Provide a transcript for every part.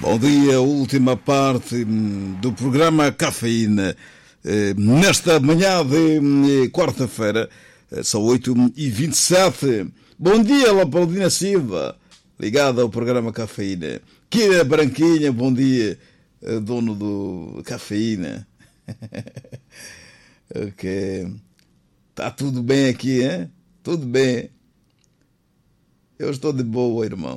Bom dia, última parte do programa Cafeína. Nesta manhã de quarta-feira, são 8h27. Bom dia, Leopoldina Silva, ligada ao programa Cafeína. Kira Branquinha, bom dia, dono do Cafeína. Ok. Tá tudo bem aqui, hein? Tudo bem. Eu estou de boa, irmão.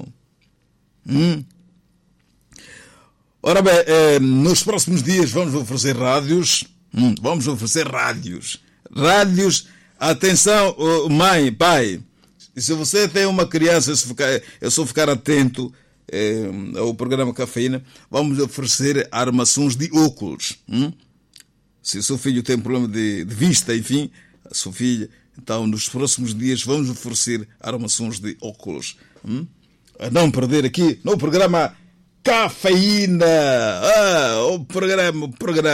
Ora bem, nos próximos dias vamos oferecer rádios. Vamos oferecer rádios. Rádios, atenção, mãe, pai. Se você tem uma criança, eu só ficar atento ao programa Cafeína, vamos oferecer armações de óculos. Se o seu filho tem problema de vista, enfim, a sua filha, então nos próximos dias vamos oferecer armações de óculos. A não perder aqui no programa Cafeína. O programa.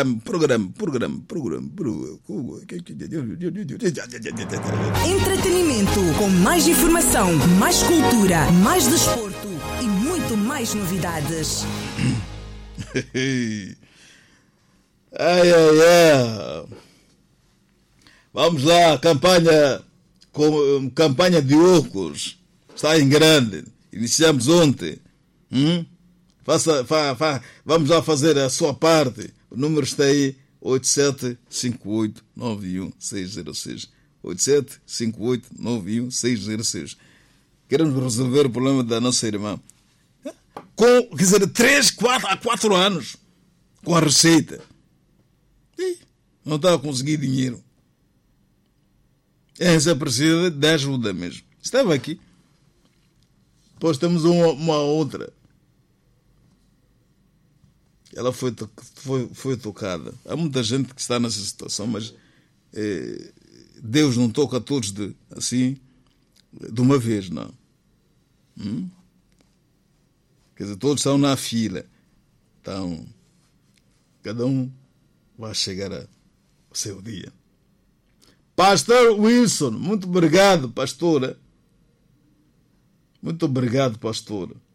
Entretenimento com mais informação, mais cultura, mais desporto e muito mais novidades. Ai. Vamos lá, campanha de óculos. Está em grande. Iniciamos ontem. Vamos lá fazer a sua parte. O número está aí, 8758910606. 8758910606. Queremos resolver o problema da nossa irmã. Quer dizer, 4 anos com a receita. Não está a conseguir dinheiro. Essa precisa de ajuda mesmo. Estava aqui. Depois temos uma outra. Ela foi tocada. Há muita gente que está nessa situação, mas Deus não toca a todos de uma vez, não. Quer dizer, todos estão na fila. Então, cada um vai chegar ao seu dia. Pastor Wilson, muito obrigado, pastora. Muito obrigado, pastora.